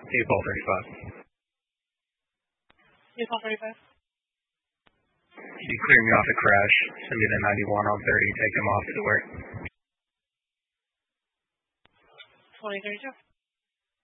April 35. April 35. You clear me off the crash. Send me the 91 on 30. Take him off to work. 2032.